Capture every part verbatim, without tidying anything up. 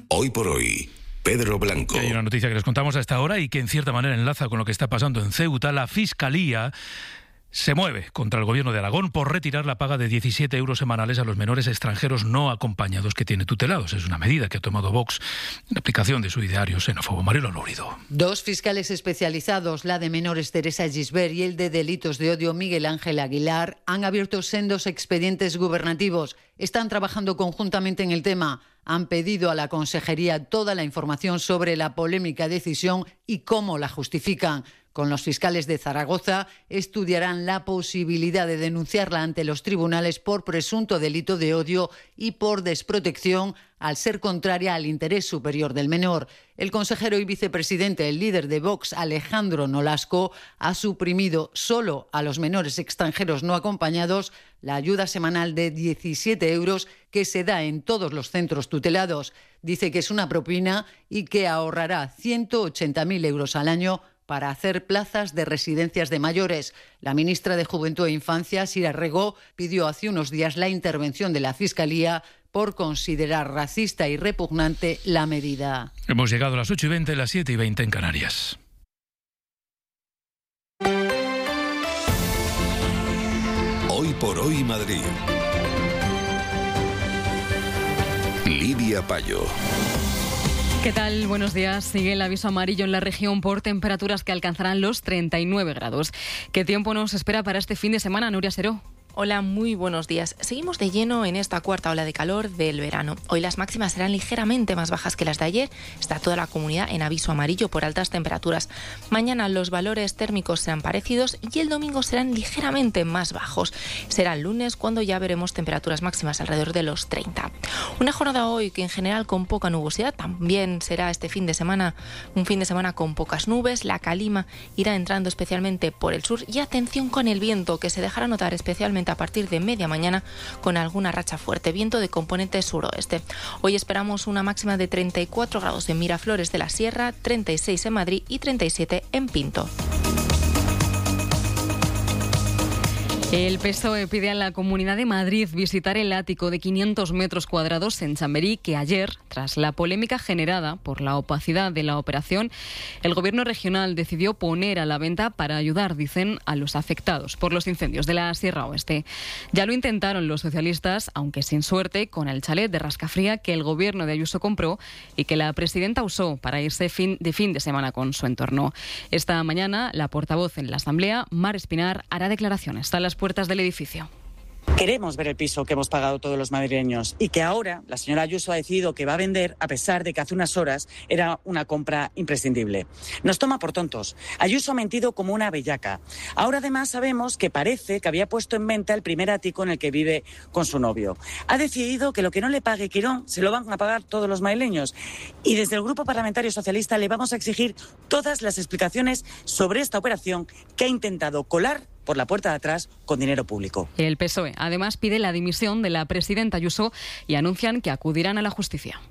Hoy por hoy, Pedro Blanco. Hay una noticia que les contamos a esta hora y que en cierta manera enlaza con lo que está pasando en Ceuta. La Fiscalía se mueve contra el gobierno de Aragón por retirar la paga de diecisiete euros semanales a los menores extranjeros no acompañados que tiene tutelados. Es una medida que ha tomado Vox en aplicación de su ideario xenófobo. Marielo Lórido. Dos fiscales especializados, la de menores Teresa Gisbert y el de delitos de odio Miguel Ángel Aguilar, han abierto sendos expedientes gubernativos. Están trabajando conjuntamente en el tema. Han pedido a la Consejería toda la información sobre la polémica decisión y cómo la justifican. Con los fiscales de Zaragoza estudiarán la posibilidad de denunciarla ante los tribunales por presunto delito de odio y por desprotección al ser contraria al interés superior del menor. El consejero y vicepresidente, el líder de Vox, Alejandro Nolasco, ha suprimido solo a los menores extranjeros no acompañados la ayuda semanal de diecisiete euros que se da en todos los centros tutelados. Dice que es una propina y que ahorrará ciento ochenta mil euros al año para hacer plazas de residencias de mayores. La ministra de Juventud e Infancia, Sira Rego, pidió hace unos días la intervención de la Fiscalía por considerar racista y repugnante la medida. Hemos llegado a las ocho y veinte, las siete y veinte en Canarias. Hoy por hoy Madrid. Lidia Payo. ¿Qué tal? Buenos días. Sigue el aviso amarillo en la región por temperaturas que alcanzarán los treinta y nueve grados. ¿Qué tiempo nos espera para este fin de semana, Nuria Seró? Hola, muy buenos días. Seguimos de lleno en esta cuarta ola de calor del verano. Hoy las máximas serán ligeramente más bajas que las de ayer. Está toda la comunidad en aviso amarillo por altas temperaturas. Mañana los valores térmicos serán parecidos y el domingo serán ligeramente más bajos. Será el lunes cuando ya veremos temperaturas máximas alrededor de los treinta. Una jornada hoy que en general con poca nubosidad. También será este fin de semana un fin de semana con pocas nubes. La calima irá entrando especialmente por el sur y atención con el viento que se dejará notar especialmente a partir de media mañana con alguna racha fuerte, viento de componente suroeste. Hoy esperamos una máxima de treinta y cuatro grados en Miraflores de la Sierra, treinta y seis en Madrid y treinta y siete en Pinto. El P S O E pide a la Comunidad de Madrid visitar el ático de quinientos metros cuadrados en Chamberí que ayer, tras la polémica generada por la opacidad de la operación, el Gobierno regional decidió poner a la venta para ayudar, dicen, a los afectados por los incendios de la Sierra Oeste. Ya lo intentaron los socialistas, aunque sin suerte, con el chalet de Rascafría que el Gobierno de Ayuso compró y que la presidenta usó para irse fin de fin de semana con su entorno. Esta mañana, la portavoz en la Asamblea, Mar Espinar, hará declaraciones. Está las puertas del edificio. Queremos ver el piso que hemos pagado todos los madrileños y que ahora la señora Ayuso ha decidido que va a vender a pesar de que hace unas horas era una compra imprescindible. Nos toma por tontos. Ayuso ha mentido como una bellaca. Ahora además sabemos que parece que había puesto en venta el primer ático en el que vive con su novio. Ha decidido que lo que no le pague Quirón se lo van a pagar todos los madrileños. Y desde el Grupo Parlamentario Socialista le vamos a exigir todas las explicaciones sobre esta operación que ha intentado colar por la puerta de atrás con dinero público. El P S O E además pide la dimisión de la presidenta Ayuso y anuncian que acudirán a la justicia.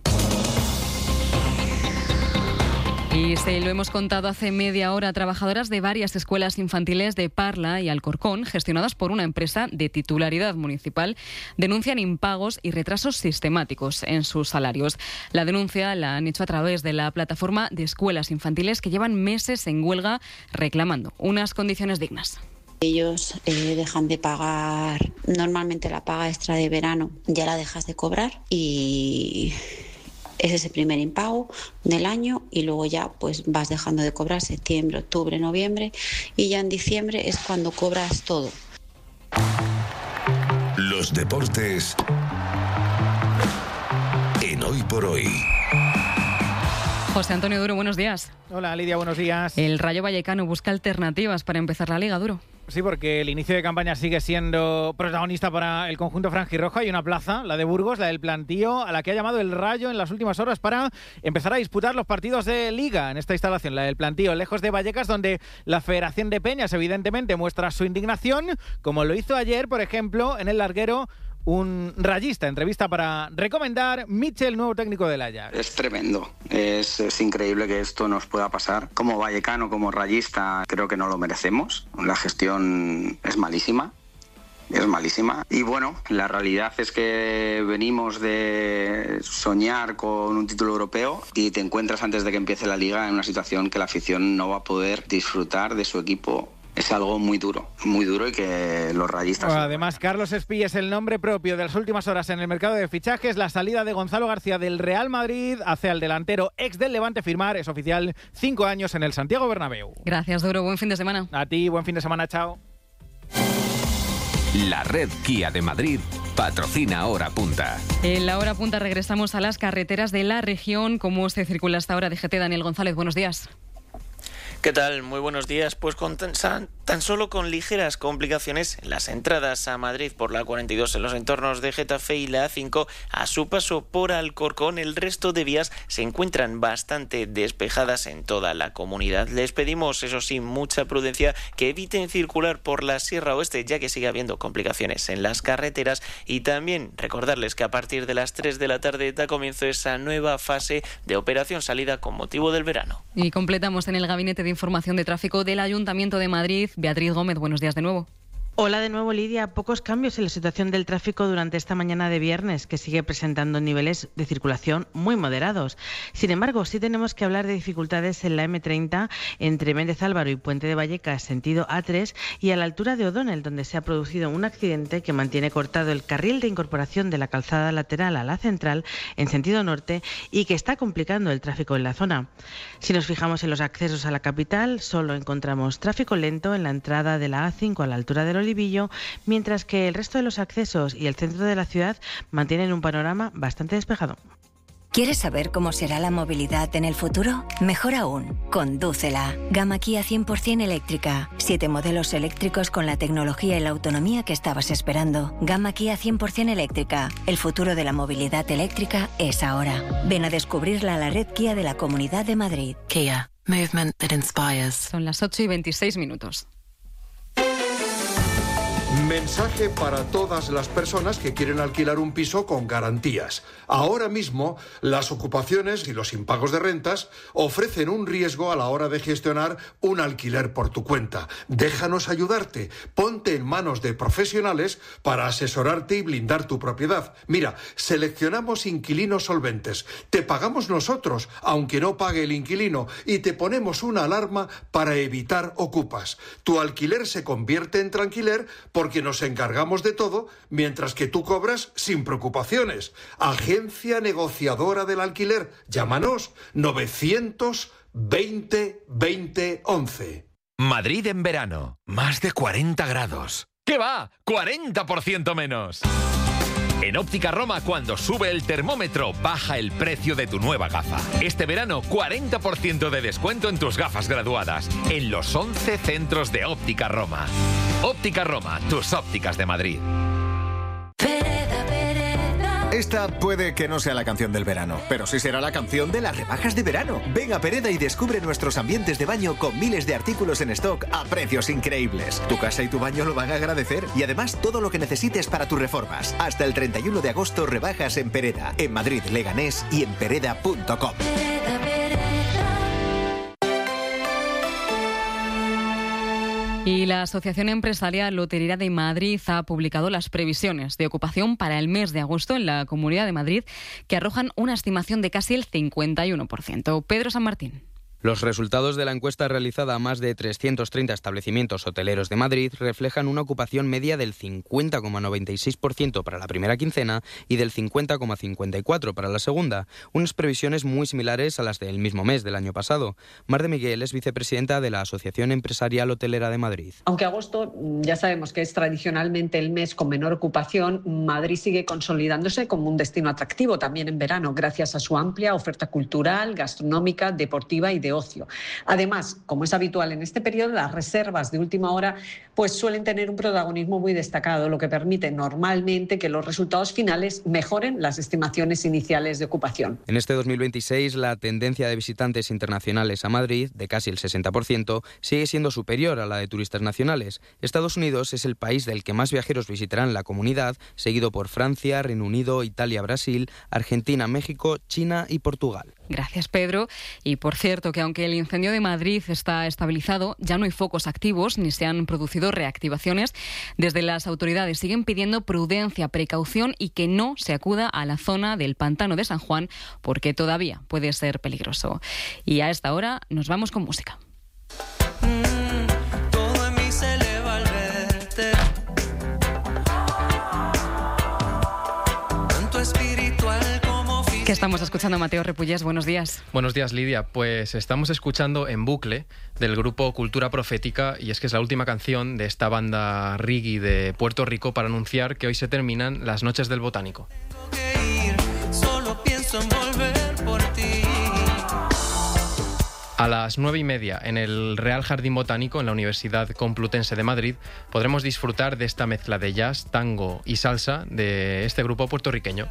Y se lo hemos contado hace media hora, trabajadoras de varias escuelas infantiles de Parla y Alcorcón, gestionadas por una empresa de titularidad municipal, denuncian impagos y retrasos sistemáticos en sus salarios. La denuncia la han hecho a través de la plataforma de escuelas infantiles que llevan meses en huelga reclamando unas condiciones dignas. Ellos eh, dejan de pagar, normalmente la paga extra de verano ya la dejas de cobrar y ese es el primer impago del año y luego ya pues vas dejando de cobrar septiembre, octubre, noviembre y ya en diciembre es cuando cobras todo. Los deportes en Hoy por Hoy. José Antonio Duro, buenos días. Hola Lidia, buenos días. El Rayo Vallecano busca alternativas para empezar la Liga, Duro. Sí, porque el inicio de campaña sigue siendo protagonista para el conjunto franjirrojo. Hay una plaza, la de Burgos, la del Plantío, a la que ha llamado el Rayo en las últimas horas para empezar a disputar los partidos de Liga en esta instalación, la del Plantío, lejos de Vallecas, donde la Federación de Peñas evidentemente muestra su indignación, como lo hizo ayer, por ejemplo, en el larguero un rayista. Entrevista para recomendar Mitchell, nuevo técnico del Ajax. Es tremendo, es, es increíble que esto nos pueda pasar. Como vallecano, como rayista, creo que no lo merecemos. La gestión es malísima. es malísima. Y bueno, la realidad es que venimos de soñar con un título europeo y te encuentras antes de que empiece la liga en una situación que la afición no va a poder disfrutar de su equipo. Es algo muy duro, muy duro y que los rayistas... Bueno, además, Carlos Espí es el nombre propio de las últimas horas en el mercado de fichajes. La salida de Gonzalo García del Real Madrid hace al delantero ex del Levante firmar. Es oficial, cinco años en el Santiago Bernabéu. Gracias, Duro. Buen fin de semana. A ti, buen fin de semana. Chao. La red Kia de Madrid patrocina Hora Punta. En la Hora Punta regresamos a las carreteras de la región. ¿Cómo se circula hasta ahora? D G T, Daniel González, buenos días. ¿Qué tal? Muy buenos días. Pues con tan, tan solo con ligeras complicaciones en las entradas a Madrid por la cuarenta y dos en los entornos de Getafe y la A cinco a su paso por Alcorcón. El resto de vías se encuentran bastante despejadas en toda la comunidad. Les pedimos, eso sí, mucha prudencia, que eviten circular por la Sierra Oeste, ya que sigue habiendo complicaciones en las carreteras, y también recordarles que a partir de las tres de la tarde da comienzo esa nueva fase de operación salida con motivo del verano. Y completamos en el gabinete de información de tráfico del Ayuntamiento de Madrid. Beatriz Gómez, buenos días de nuevo. Hola de nuevo, Lidia. Pocos cambios en la situación del tráfico durante esta mañana de viernes, que sigue presentando niveles de circulación muy moderados. Sin embargo, sí tenemos que hablar de dificultades en la eme treinta entre Méndez Álvaro y Puente de Vallecas, sentido A tres, y a la altura de O'Donnell, donde se ha producido un accidente que mantiene cortado el carril de incorporación de la calzada lateral a la central en sentido norte y que está complicando el tráfico en la zona. Si nos fijamos en los accesos a la capital, solo encontramos tráfico lento en la entrada de la A cinco a la altura del Olivillo, mientras que el resto de los accesos y el centro de la ciudad mantienen un panorama bastante despejado. ¿Quieres saber cómo será la movilidad en el futuro? Mejor aún, condúcela. Gama Kia cien por ciento eléctrica. Siete modelos eléctricos con la tecnología y la autonomía que estabas esperando. Gama Kia cien por ciento eléctrica. El futuro de la movilidad eléctrica es ahora. Ven a descubrirla a la red Kia de la Comunidad de Madrid. Kia. Movement that inspires. Son las ocho y veintiséis minutos. Mensaje para todas las personas que quieren alquilar un piso con garantías. Ahora mismo, las ocupaciones y los impagos de rentas ofrecen un riesgo a la hora de gestionar un alquiler por tu cuenta. Déjanos ayudarte. Ponte en manos de profesionales para asesorarte y blindar tu propiedad. Mira, seleccionamos inquilinos solventes. Te pagamos nosotros, aunque no pague el inquilino, y te ponemos una alarma para evitar ocupas. Tu alquiler se convierte en tranquiler porque nos encargamos de todo, mientras que tú cobras sin preocupaciones. Agencia negociadora del alquiler. Llámanos novecientos veinte veinte once. Madrid en verano. Más de cuarenta grados. ¿Qué va? ¡cuarenta por ciento menos! En Óptica Roma, cuando sube el termómetro, baja el precio de tu nueva gafa. Este verano, cuarenta por ciento de descuento en tus gafas graduadas, en los once centros de Óptica Roma. Óptica Roma, tus ópticas de Madrid. Esta puede que no sea la canción del verano, pero sí será la canción de las rebajas de verano. Ven a Pereda y descubre nuestros ambientes de baño con miles de artículos en stock a precios increíbles. Tu casa y tu baño lo van a agradecer, y además todo lo que necesites para tus reformas. Hasta el treinta y uno de agosto, rebajas en Pereda, en Madrid, Leganés y en pereda punto com. Y la Asociación Empresarial Hotelera de Madrid ha publicado las previsiones de ocupación para el mes de agosto en la Comunidad de Madrid, que arrojan una estimación de casi el cincuenta y uno por ciento. Pedro San Martín. Los resultados de la encuesta realizada a más de trescientos treinta establecimientos hoteleros de Madrid reflejan una ocupación media del cincuenta coma noventa y seis por ciento para la primera quincena y del cincuenta coma cincuenta y cuatro por ciento para la segunda, unas previsiones muy similares a las del mismo mes del año pasado. Mar de Miguel es vicepresidenta de la Asociación Empresarial Hotelera de Madrid. Aunque agosto ya sabemos que es tradicionalmente el mes con menor ocupación, Madrid sigue consolidándose como un destino atractivo también en verano, gracias a su amplia oferta cultural, gastronómica, deportiva y de ocio. Además, como es habitual en este periodo, las reservas de última hora pues suelen tener un protagonismo muy destacado, lo que permite normalmente que los resultados finales mejoren las estimaciones iniciales de ocupación. En este dos mil veintiséis, la tendencia de visitantes internacionales a Madrid, de casi el sesenta por ciento, sigue siendo superior a la de turistas nacionales. Estados Unidos es el país del que más viajeros visitarán la comunidad, seguido por Francia, Reino Unido, Italia, Brasil, Argentina, México, China y Portugal. Gracias, Pedro. Y por cierto, que aunque el incendio de Madrid está estabilizado, ya no hay focos activos ni se han producido reactivaciones. Desde las autoridades siguen pidiendo prudencia, precaución y que no se acuda a la zona del pantano de San Juan porque todavía puede ser peligroso. Y a esta hora nos vamos con música. ¿Qué estamos escuchando, Mateo Repullés? Buenos días. Buenos días, Lidia. Pues estamos escuchando En Bucle del grupo Cultura Profética y es que es la última canción de esta banda reggae de Puerto Rico para anunciar que hoy se terminan las Noches del Botánico. Solo pienso en volver por ti. A las nueve y media en el Real Jardín Botánico en la Universidad Complutense de Madrid podremos disfrutar de esta mezcla de jazz, tango y salsa de este grupo puertorriqueño.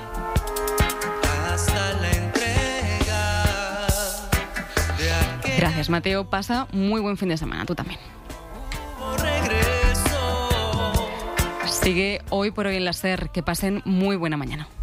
Gracias, Mateo. Pasa muy buen fin de semana. Tú también. Sigue Hoy por Hoy en la SER. Que pasen muy buena mañana.